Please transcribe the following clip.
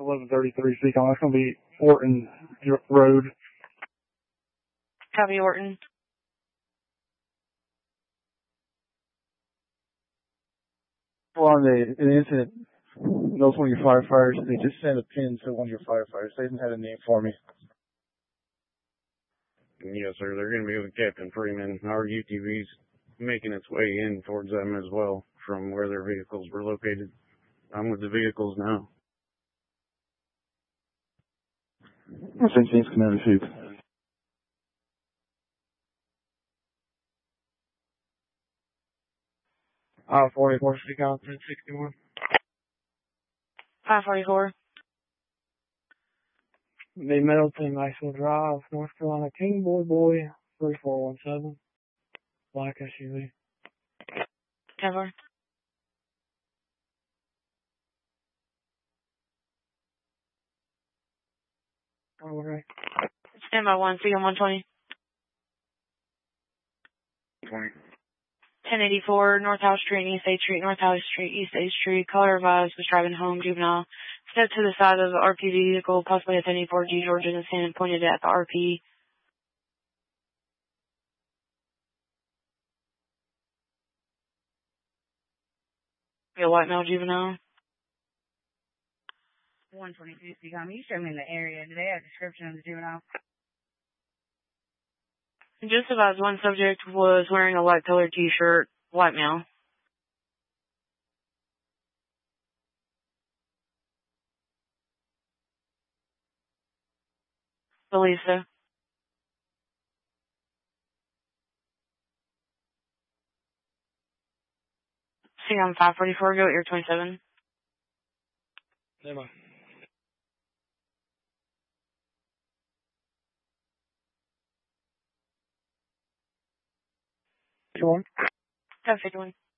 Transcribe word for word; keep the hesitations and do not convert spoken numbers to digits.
eleven thirty-three Seacon. That's going to be Orton Road. Copy, Orton. Well, on the, the incident, knows one of your firefighters. They just sent a pin to one of your firefighters. They didn't have a name for me. Yes, sir. They're going to be with Captain Freeman. Our U T V's making its way in towards them as well from where their vehicles were located. I'm with the vehicles now. Saint James Commander Chief. Uh, forty-four Seacon, ten sixty-one. five forty-four. The Middleton, Maxwell Drive, North Carolina, King Boy Boy, three four one seven. Black S U V. Cover. Oh, okay. Stand by one, Seacon one twenty. twenty. ten eighty-four North House Street, East eighth Street, North House Street, East eighth Street. Caller advised was driving home, juvenile. Stepped to the side of the R P vehicle, possibly a ten eighty-four G George in his hand, and pointed at the R P. Be a white male juvenile. one twenty-two Seacon. You show me in the area. Do they have a description of the juvenile? Just advised one subject was wearing a light colored t-shirt, white male. Believe so. Seacon five forty-four, go at your twenty-seven. Never mind. Fifty-one. Ten fifty-one.